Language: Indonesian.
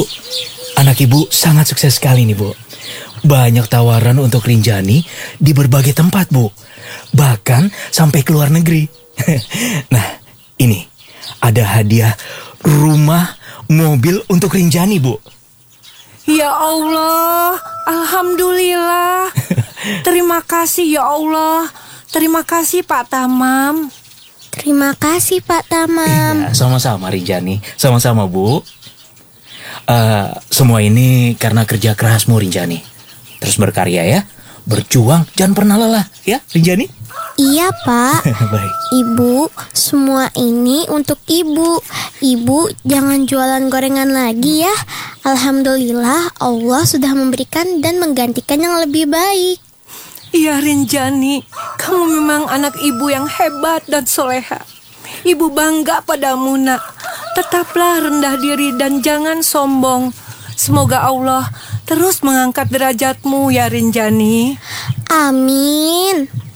anak ibu sangat sukses sekali nih, Bu. Banyak tawaran untuk Rinjani di berbagai tempat, Bu. Bahkan sampai ke luar negeri. Nah, ini ada hadiah rumah, mobil untuk Rinjani, Bu. Ya Allah, alhamdulillah. Terima kasih ya Allah. Terima kasih Pak Tamam. Terima kasih Pak Tamam. Iya, sama-sama Rinjani. Sama-sama, Bu. Semua ini karena kerja kerasmu, Rinjani. Terus berkarya ya. Berjuang, jangan pernah lelah. Ya, Rinjani? Iya Pak. Baik. Ibu, semua ini untuk Ibu. Ibu jangan jualan gorengan lagi ya. Alhamdulillah Allah sudah memberikan dan menggantikan yang lebih baik. Iya Rinjani, kamu memang anak ibu yang hebat dan soleha. Ibu bangga padamu nak. Tetaplah rendah diri dan jangan sombong. Semoga Allah terus mengangkat derajatmu ya Rinjani. Amin.